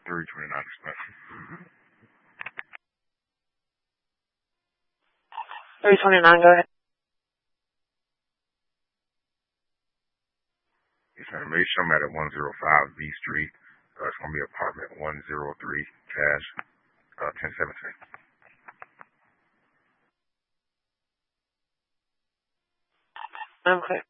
329 expensive. 329, go ahead. Yes, sir. Make sure I'm at 105 B Street. It's going to be apartment 103, cash, 1017. Okay.